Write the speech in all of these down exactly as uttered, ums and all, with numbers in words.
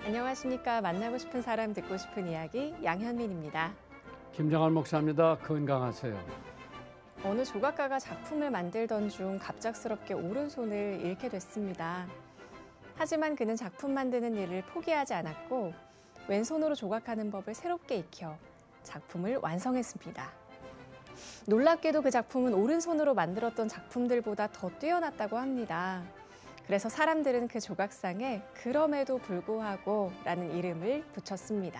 안녕하십니까. 만나고 싶은 사람 듣고 싶은 이야기 양현민입니다. 김정한 목사입니다. 건강하세요. 어느 조각가가 작품을 만들던 중 갑작스럽게 오른손을 잃게 됐습니다. 하지만 그는 작품 만드는 일을 포기하지 않았고 왼손으로 조각하는 법을 새롭게 익혀 작품을 완성했습니다. 놀랍게도 그 작품은 오른손으로 만들었던 작품들보다 더 뛰어났다고 합니다. 그래서 사람들은 그 조각상에 그럼에도 불구하고 라는 이름을 붙였습니다.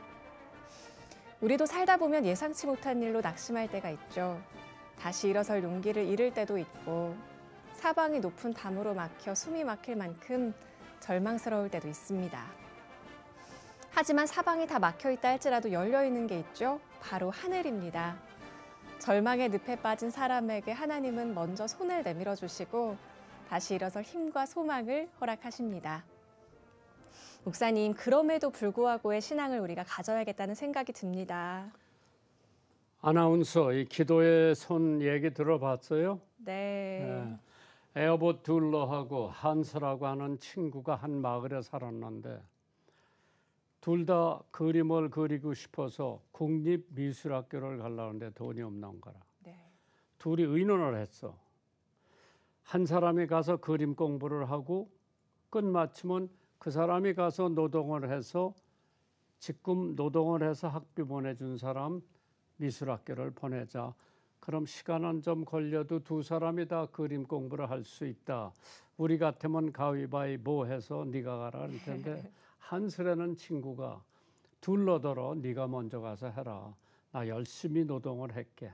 우리도 살다 보면 예상치 못한 일로 낙심할 때가 있죠. 다시 일어설 용기를 잃을 때도 있고 사방이 높은 담으로 막혀 숨이 막힐 만큼 절망스러울 때도 있습니다. 하지만 사방이 다 막혀있다 할지라도 열려있는 게 있죠. 바로 하늘입니다. 절망의 늪에 빠진 사람에게 하나님은 먼저 손을 내밀어 주시고 다시 일어설 힘과 소망을 허락하십니다. 목사님, 그럼에도 불구하고의 신앙을 우리가 가져야겠다는 생각이 듭니다. 아나운서, 이 기도의 손 얘기 들어봤어요? 네. 네. 에어봇 둘러하고 한스라고 하는 친구가 한 마을에 살았는데 둘 다 그림을 그리고 싶어서 국립미술학교를 가려는데 돈이 없는 거라. 네. 둘이 의논을 했어. 한 사람이 가서 그림 공부를 하고 끝마치면 그 사람이 가서 노동을 해서 직금 노동을 해서 학비 보내준 사람 미술학교를 보내자. 그럼 시간은 좀 걸려도 두 사람이 다 그림 공부를 할 수 있다. 우리 같으면 가위바위보 해서 네가 가라 할 텐데 한슬에는 친구가 둘러더러 네가 먼저 가서 해라. 나 열심히 노동을 할게.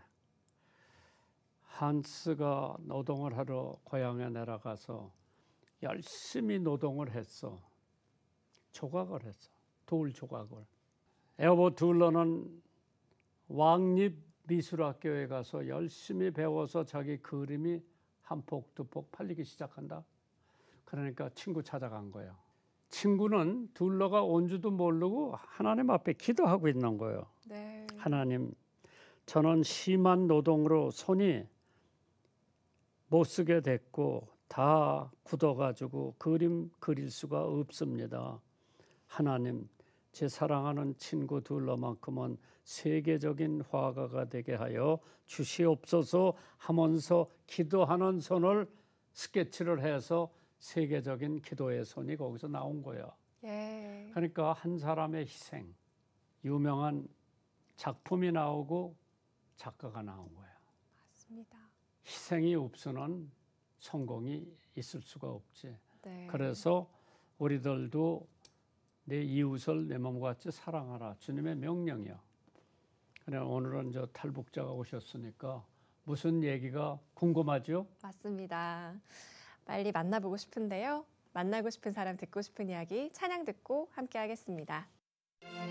한스가 노동을 하러 고향에 내려가서 열심히 노동을 했어. 조각을 했어. 돌 조각을. 에어봇 둘러는 왕립미술학교에 가서 열심히 배워서 자기 그림이 한 폭, 두 폭 팔리기 시작한다. 그러니까 친구 찾아간 거예요. 친구는 둘러가 온 줄도 모르고 하나님 앞에 기도하고 있는 거예요. 네. 하나님, 저는 심한 노동으로 손이 못 쓰게 됐고 다 굳어가지고 그림 그릴 수가 없습니다. 하나님, 제 사랑하는 친구 둘러만큼은 세계적인 화가가 되게 하여 주시옵소서 하면서 기도하는 손을 스케치를 해서 세계적인 기도의 손이 거기서 나온 거예요. 예. 그러니까 한 사람의 희생, 유명한 작품이 나오고 작가가 나온 거예요. 맞습니다. 희생이 없으면 성공이 있을 수가 없지. 네. 그래서 우리들도 내 이웃을 내 몸같이 사랑하라. 주님의 명령이요. 그래 오늘은 저 탈북자가 오셨으니까 무슨 얘기가 궁금하죠? 맞습니다. 빨리 만나보고 싶은데요. 만나고 싶은 사람 듣고 싶은 이야기 찬양 듣고 함께 하겠습니다.